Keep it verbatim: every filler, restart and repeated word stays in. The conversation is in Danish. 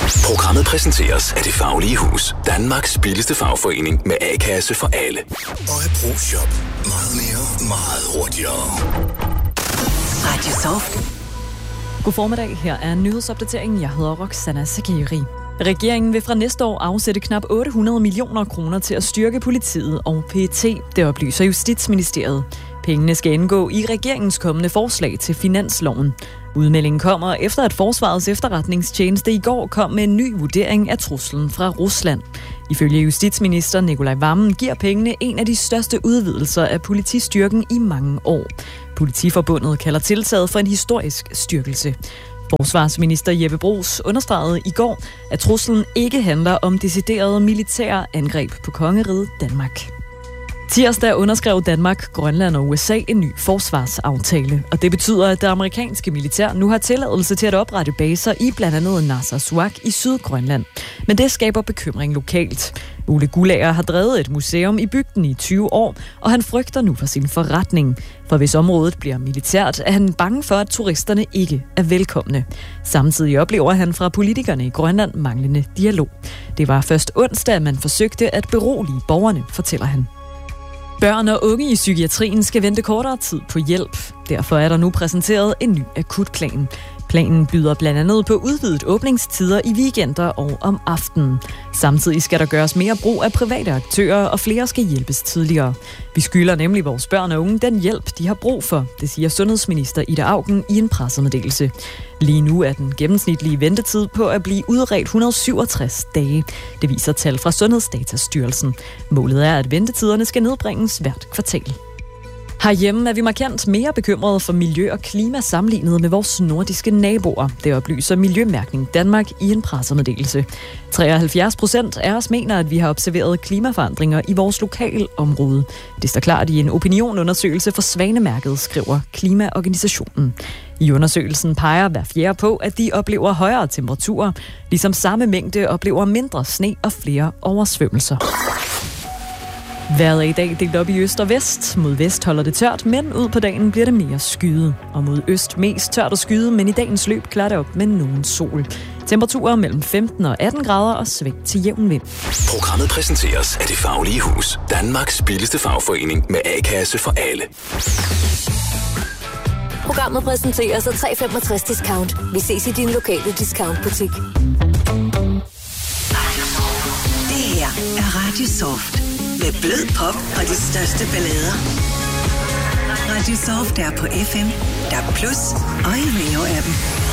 Programmet præsenteres af Det Faglige Hus. Danmarks billigste fagforening med A-kasse for alle. Og af ProShop. Meget mere, meget hurtigere. Radio Soft. God formiddag, her er nyhedsopdateringen. Jeg hedder Roxana Sagiri. Regeringen vil fra næste år afsætte knap otte hundrede millioner kroner til at styrke politiet og P E T. Det oplyser Justitsministeriet. Pengene skal indgå i regeringens kommende forslag til finansloven. Udmeldingen kommer efter, at Forsvarets efterretningstjeneste i går kom med en ny vurdering af truslen fra Rusland. Ifølge justitsminister Nicolai Wammen giver pengene en af de største udvidelser af politistyrken i mange år. Politiforbundet kalder tiltaget for en historisk styrkelse. Forsvarsminister Jeppe Bruus understregede i går, at truslen ikke handler om deciderede militære angreb på kongeriget Danmark. Tirsdag underskrev Danmark, Grønland og U S A en ny forsvarsaftale, og det betyder, at det amerikanske militær nu har tilladelse til at oprette baser i blandt andet Narsarsuaq i Sydgrønland. Men det skaber bekymring lokalt. Ole Gulager har drevet et museum i bygden i tyve år, og han frygter nu for sin forretning. For hvis området bliver militært, er han bange for, at turisterne ikke er velkomne. Samtidig oplever han fra politikerne i Grønland manglende dialog. Det var først onsdag, at man forsøgte at berolige borgerne, fortæller han. Børn og unge i psykiatrien skal vente kortere tid på hjælp. Derfor er der nu præsenteret en ny akutplan. Planen byder blandt andet på udvidet åbningstider i weekender og om aftenen. Samtidig skal der gøres mere brug af private aktører, og flere skal hjælpes tidligere. Vi skylder nemlig vores børn og unge den hjælp, de har brug for, det siger sundhedsminister Ida Auken i en pressemeddelelse. Lige nu er den gennemsnitlige ventetid på at blive udredt et hundrede og syvogtres dage. Det viser tal fra Sundhedsdatastyrelsen. Målet er, at ventetiderne skal nedbringes hvert kvartal. Herhjemme er vi markant mere bekymrede for miljø og klima sammenlignet med vores nordiske naboer. Det oplyser Miljømærkning Danmark i en pressemeddelelse. treoghalvfjerds procent af os mener, at vi har observeret klimaforandringer i vores lokale område. Det står klart i en opinionundersøgelse for Svanemærket, skriver Klimaorganisationen. I undersøgelsen peger hver fjerde på, at de oplever højere temperaturer, ligesom samme mængde oplever mindre sne og flere oversvømmelser. Vejret er i dag delt op i øst og vest. Mod vest holder det tørt, men ud på dagen bliver det mere skyet. Og mod øst mest tørt og skyet, men i dagens løb klarer det op med nogen sol. Temperaturer mellem femten og atten grader og sving til jævn vind. Programmet præsenteres af Det Faglige Hus. Danmarks billigste fagforening med A-kasse for alle. Programmet præsenteres af tre komma femogtres discount. Vi ses i din lokale discountbutik. Det her er Radio Soft. Med blød pop og de største ballader. Radio Soft er på F M, D A B plus og i Rio-appen.